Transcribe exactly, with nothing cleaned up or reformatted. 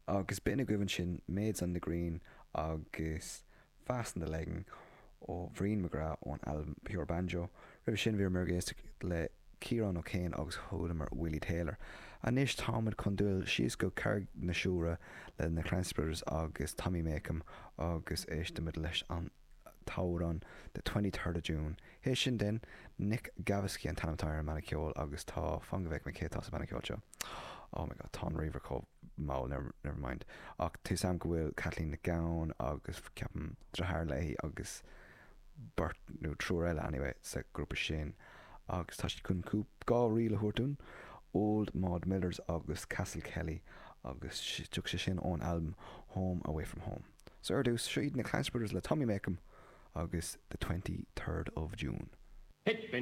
agus bina gohann sin Maids on the Green agus Fast in the Legging ó Bhríon McGrath ón album Pure Banjo. Ribh sin bhíor margéiste le Ciarán O'Kane agus Hodamar Willie Taylor. A níos támad chun dúil sios go carg na siúra le na Clancy Brothers agus Tommy Makem agus éiste leis an Tauron the twenty-third of June. Hé sin den Nick Gavisky an tanamtáir an Maniceol agus tá fangaveic me cétá sa Maniceol seo. Oh my god, tá river có má, never, never mind. Ach tú sam go bhfuil Kathleen McGowan agus ceapan Drahar Leahy agus Bert nó trúr eile anyway sa grúpa sin. Agus tá si chun cúp gá riile thuirtún Old Maud Millers agus Castle Kelly agus tuach sé sin ón album Home Away From Home. So ar dús siad na Clancy Brothers le Tommy Makem agus the twenty-third of June.